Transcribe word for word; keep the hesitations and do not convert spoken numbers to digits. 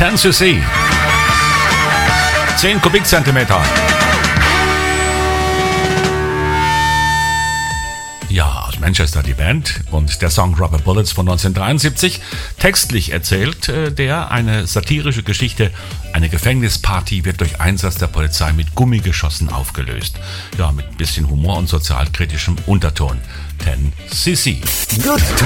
zehn cc. zehn Kubikzentimeter. Ja, aus Manchester die Band und der Song Rubber Bullets von neunzehnhundertdreiundsiebzig. Textlich erzählt äh, der eine satirische Geschichte. Eine Gefängnisparty wird durch Einsatz der Polizei mit Gummigeschossen aufgelöst. Ja, mit ein bisschen Humor und sozialkritischem Unterton. zehn cc. Good